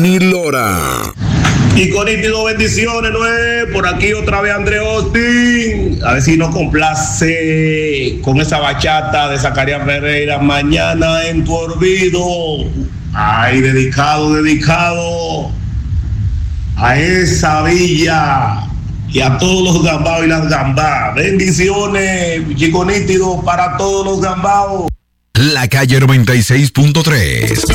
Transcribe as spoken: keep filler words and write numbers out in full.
Ni Lora. Y con nítido bendiciones, ¿no es? Por aquí otra vez André Austin. A ver si nos complace con esa bachata de Zacarías Ferreira, Mañana en tu olvido. Ay, dedicado, dedicado a esa villa y a todos los gambaos y las gambas. Bendiciones, chico nítido, para todos los gambaos. La calle noventa y seis punto tres.